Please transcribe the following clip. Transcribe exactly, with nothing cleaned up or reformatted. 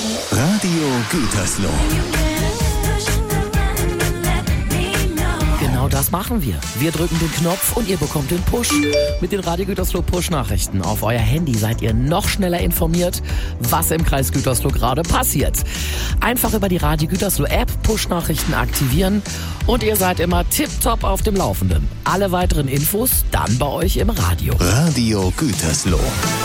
Radio Gütersloh. Genau das machen wir. Wir drücken den Knopf und ihr bekommt den Push. Mit den Radio Gütersloh Push-Nachrichten auf euer Handy seid ihr noch schneller informiert, was im Kreis Gütersloh gerade passiert. Einfach über die Radio Gütersloh App Push-Nachrichten aktivieren und ihr seid immer tipptopp auf dem Laufenden. Alle weiteren Infos dann bei euch im Radio. Radio Gütersloh.